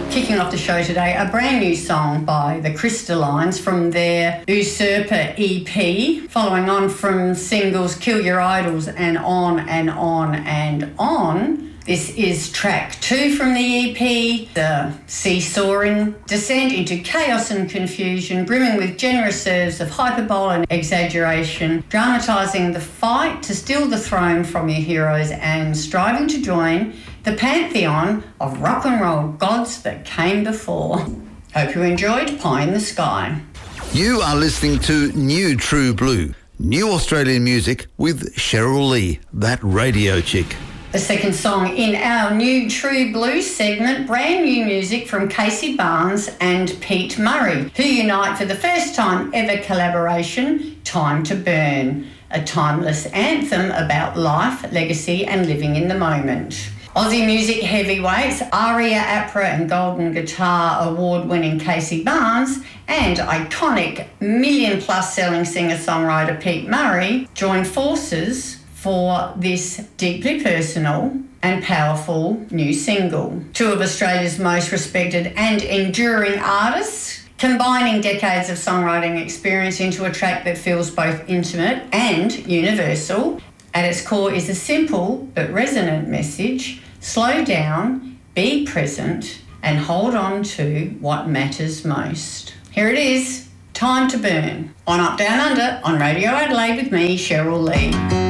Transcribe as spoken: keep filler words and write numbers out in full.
Kicking off the show today, a brand new song by the Crystallines from their Usurper E P, following on from singles Kill Your Idols and On and On and On. This is track two from the E P, the seesawing descent into chaos and confusion, brimming with generous serves of hyperbole and exaggeration, dramatising the fight to steal the throne from your heroes and striving to join the pantheon of rock and roll gods that came before. Hope you enjoyed Pie in the Sky. You are listening to New True Blue, new Australian music with Cheryl Lee, that radio chick. The second song in our New True Blue segment, brand new music from Casey Barnes and Pete Murray, who unite for the first time ever collaboration, Time to Burn, a timeless anthem about life, legacy and living in the moment. Aussie music heavyweights Aria Apra and Golden Guitar award-winning Casey Barnes and iconic million-plus selling singer-songwriter Pete Murray join forces for this deeply personal and powerful new single. Two of Australia's most respected and enduring artists, combining decades of songwriting experience into a track that feels both intimate and universal. At its core is a simple but resonant message: slow down, be present, and hold on to what matters most. Here it is, Time to Burn, on Up Down Under on Radio Adelaide with me, Cheryl Lee.